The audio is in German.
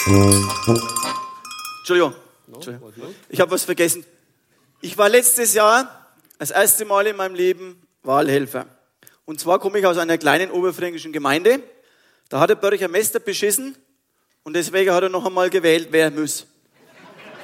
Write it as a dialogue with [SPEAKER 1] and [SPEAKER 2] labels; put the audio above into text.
[SPEAKER 1] Entschuldigung. Ich habe was vergessen. Ich war letztes Jahr das erste Mal in meinem Leben Wahlhelfer. Und zwar komme ich aus einer kleinen oberfränkischen Gemeinde. Da hat der Bürgermeister beschissen und deswegen hat er noch einmal gewählt, wer muss.